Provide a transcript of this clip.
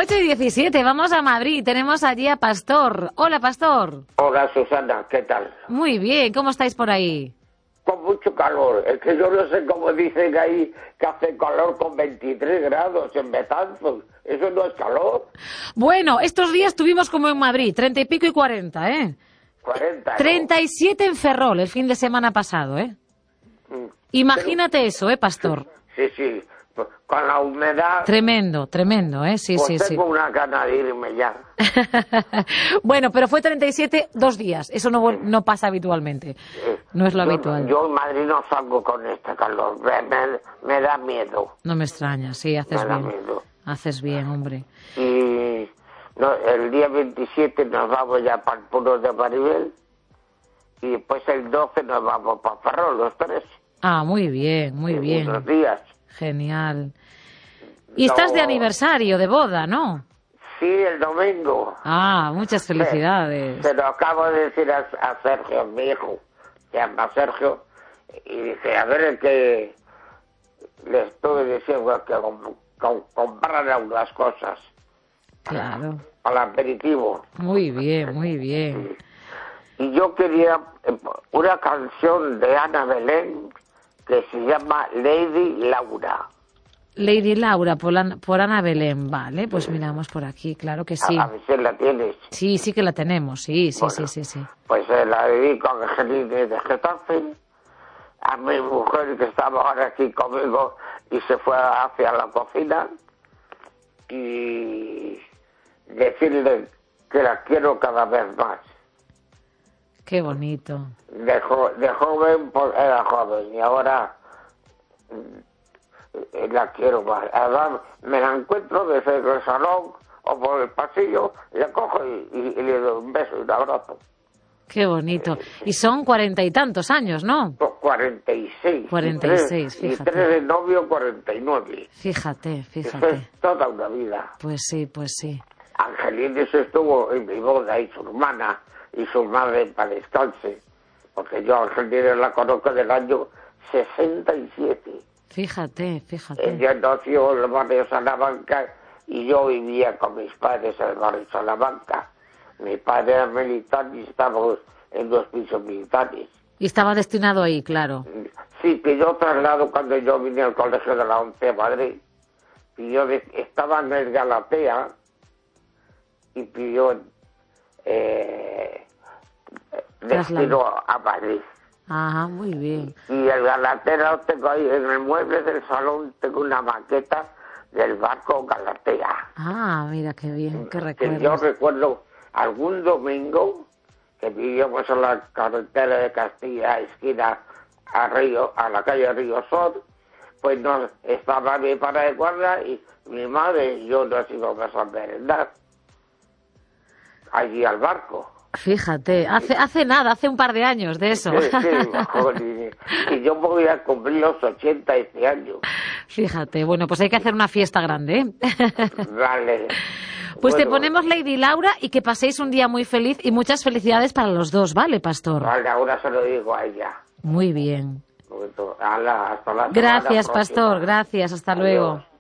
8:17, vamos a Madrid. Tenemos allí a Pastor. Hola, Pastor. Hola, Susana, ¿qué tal? Muy bien, ¿cómo estáis por ahí? Con mucho calor. Es que yo no sé cómo dicen ahí que hace calor con 23 grados en Betanzos. Eso no es calor. Bueno, estos días tuvimos como en Madrid, 30 y pico y 40, ¿eh? 40, ¿no? 37 en Ferrol el fin de semana pasado, ¿eh? Imagínate eso, Pastor. Sí, sí. Con la humedad. Tremendo, tremendo, ¿eh? Sí, Pues sí, sí. tengo una gana de irme ya. Bueno, pero fue 37 2 días. Eso no pasa habitualmente. No es lo habitual. Yo en Madrid no salgo con este calor. Me da miedo. No me extraña, sí, haces Me da bien. miedo. Haces bien, hombre. Y el día 27 nos vamos ya para el pueblo de Maribel. Y después el 12 nos vamos para Ferrol, los tres. Ah, muy bien, muy bien. Unos días. Genial. Y estás de aniversario, de boda, ¿no? Sí, el domingo. Ah, muchas felicidades. Se lo acabo de decir a Sergio, mi hijo, se llama Sergio, y dice, a ver, el que le estuve diciendo que comprara unas cosas. Claro. Para el aperitivo. Muy bien, muy bien. Y yo quería una canción de Ana Belén que se llama Lady Laura. Lady Laura, por Ana Belén. Vale, pues miramos por aquí, claro que sí. A ver si la tienes. Sí, sí que la tenemos, sí, sí, Bueno, sí. Pues la dedico a Angelina de Getafe, a mi mujer que estaba ahora aquí conmigo y se fue hacia la cocina, y decirle que la quiero cada vez más. Qué bonito. De joven, pues era joven, y ahora la quiero más. Además, me la encuentro desde el salón o por el pasillo, la cojo y le doy un beso y un abrazo. Qué bonito. Y son 40 y tantos años, ¿no? 46. 46, fíjate. Y 3 de novio, 49. Fíjate. Eso es toda una vida. Pues sí. Angelines estuvo en mi boda y su hermana y su madre para descanse. Porque yo a Angelines la conozco del año 67. Fíjate. Ella nació en el barrio Salamanca y yo vivía con mis padres en el barrio Salamanca. Mi padre era militar y estábamos en 2 pisos militares. Y estaba destinado ahí, claro. Sí, pidió traslado cuando yo vine al colegio de la ONCE de Madrid. Estaba en el Galatea y pidió destino a Madrid. Ajá, muy bien. Y el Galatea lo tengo ahí, en el mueble del salón tengo una maqueta del barco Galatea. Ah, mira qué bien, qué recuerdo. Yo recuerdo algún domingo que vivíamos en la carretera de Castilla, esquina a la calle Río Sol, pues estaba mi padre de guardia y mi madre y yo nos íbamos a merendar allí al barco. Fíjate, hace un par de años de eso. Sí, mejor. Y yo me voy a cumplir los 80 este año. Fíjate, bueno, pues hay que hacer una fiesta grande, ¿eh? Vale. Pues bueno, te ponemos Lady Laura y que paséis un día muy feliz y muchas felicidades para los dos, ¿vale, Pastor? Vale, ahora se lo digo a ella. Muy bien. Hasta la Gracias, próxima. Pastor, gracias, hasta Adiós. luego.